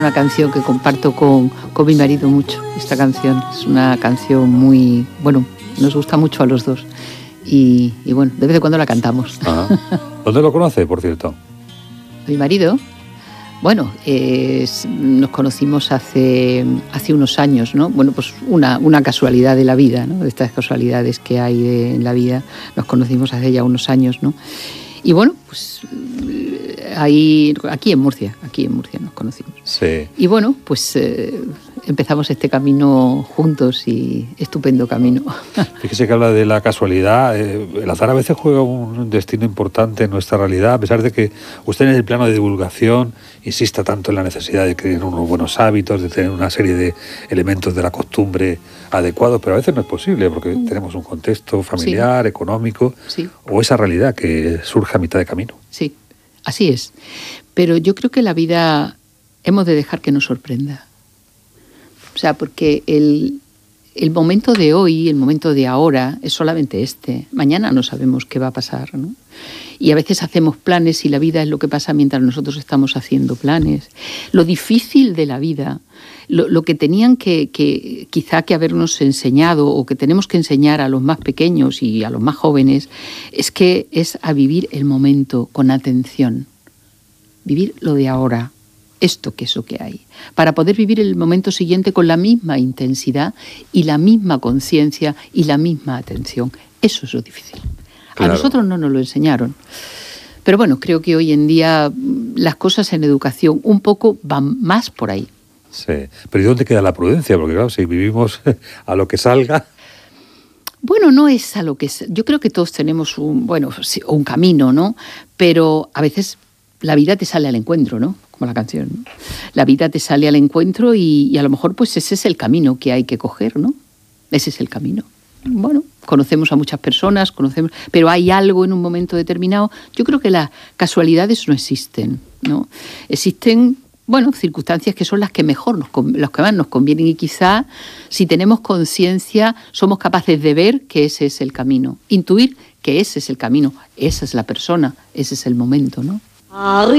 Una canción que comparto con mi marido mucho. Esta canción es una canción muy, bueno, nos gusta mucho a los dos. Y bueno, de vez en cuando la cantamos. Ajá. ¿Dónde lo conoce, por cierto? Mi marido, bueno, nos conocimos hace unos años, ¿no? Bueno, pues una casualidad de la vida, ¿no? De estas casualidades que hay en la vida. Nos conocimos hace ya unos años, ¿no? Y bueno, pues aquí en Murcia nos conocimos. Sí. Y bueno, pues empezamos este camino juntos y estupendo camino. Fíjese que habla de la casualidad. El azar a veces juega un destino importante en nuestra realidad, a pesar de que usted en el plano de divulgación insista tanto en la necesidad de crear unos buenos hábitos, de tener una serie de elementos de la costumbre adecuados, pero a veces no es posible porque tenemos un contexto familiar, económico, o esa realidad que surge a mitad de camino. Sí, así es. Pero yo creo que la vida hemos de dejar que nos sorprenda. O sea, porque el momento de hoy, el momento de ahora, es solamente este. Mañana no sabemos qué va a pasar, ¿no? Y a veces hacemos planes y la vida es lo que pasa mientras nosotros estamos haciendo planes. Lo difícil de la vida, lo que tenían quizá que habernos enseñado o que tenemos que enseñar a los más pequeños y a los más jóvenes, es a vivir el momento con atención. Vivir lo de ahora. Esto que eso que hay, para poder vivir el momento siguiente con la misma intensidad y la misma conciencia y la misma atención. Eso es lo difícil. Claro. A nosotros no nos lo enseñaron. Pero bueno, creo que hoy en día las cosas en educación un poco van más por ahí. Sí, pero ¿y dónde queda la prudencia? Porque claro, si vivimos a lo que salga... Bueno, no es a lo que... Yo creo que todos tenemos un camino, ¿no? Pero a veces la vida te sale al encuentro, ¿no? Como la canción, ¿no? La vida te sale al encuentro y a lo mejor pues ese es el camino que hay que coger, ¿no? Ese es el camino. Bueno, conocemos a muchas personas, pero hay algo en un momento determinado. Yo creo que las casualidades no existen, ¿no? Existen, bueno, circunstancias que son las que más nos convienen y quizá si tenemos conciencia somos capaces de ver que ese es el camino, intuir que ese es el camino, esa es la persona, ese es el momento, ¿no?